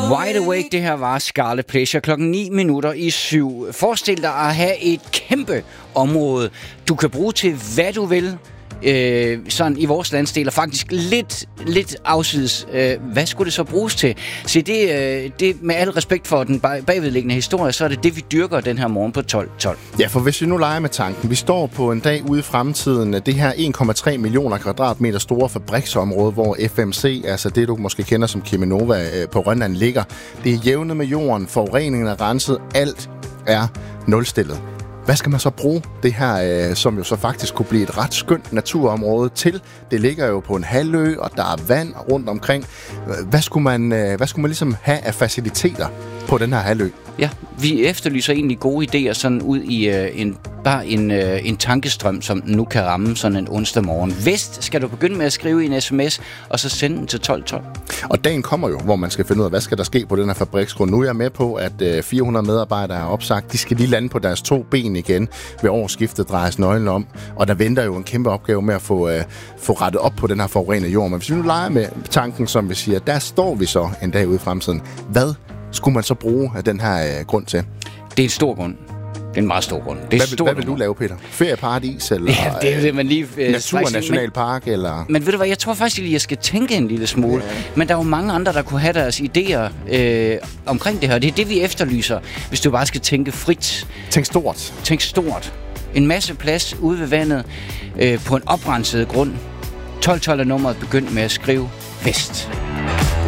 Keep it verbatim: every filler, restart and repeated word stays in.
Wide Awake, det her var Scarlet Pleasure klokken ni minutter i syv. Forestil dig at have et kæmpe område, du kan bruge til hvad du vil. Øh, sådan i vores landsdel, og faktisk lidt, lidt afsides. Øh, hvad skulle det så bruges til? Så det, øh, det med al respekt for den bag- bagvedliggende historie, så er det det, vi dyrker den her morgen på tolv tolv. Ja, for hvis vi nu leger med tanken, vi står på en dag ude i fremtiden, det her en komma tre millioner kvadratmeter store fabriksområde, hvor F M C, altså det du måske kender som Cheminova på Rønland, ligger. Det er jævnet med jorden, forureningen er renset, alt er nulstillet. Hvad skal man så bruge det her, øh, som jo så faktisk kunne blive et ret skønt naturområde til? Det ligger jo på en halvø, og der er vand rundt omkring. Hvad skulle man, øh, hvad skulle man ligesom have af faciliteter på den her halvø? Ja, vi efterlyser egentlig gode idéer sådan ud i øh, en, bare en, øh, en tankestrøm, som nu kan ramme sådan en onsdag morgen. Vest skal du begynde med at skrive i en sms, og så sende den til tolv tolv. Og dagen kommer jo, hvor man skal finde ud af, hvad skal der ske på den her fabriksgrund. Nu er jeg med på, at øh, fire hundrede medarbejdere er opsagt. De skal lige lande på deres to ben igen ved årsskiftet, drejes nøglen om. Og der venter jo en kæmpe opgave med at få, øh, få rettet op på den her forurenede jord. Men hvis vi nu leger med tanken, som vi siger, der står vi så en dag ude i fremtiden. Hvad skulle man så bruge af den her øh, grund til? Det er en stor grund. Det er en meget stor grund. Det er hvad, stor hvad vil du lave, Peter? Ferieparadis? Eller, ja, det er jo det, man lige... Øh, Naturnationalpark, eller... Men ved du hvad, jeg tror faktisk, at jeg skal tænke en lille smule. Ja. Men der er jo mange andre, der kunne have deres idéer øh, omkring det her. Det er det, vi efterlyser, hvis du bare skal tænke frit. Tænk stort. Tænk stort. En masse plads ude ved vandet øh, på en oprenset grund. tolv tolv er nummeret, begynd med at skrive Vest.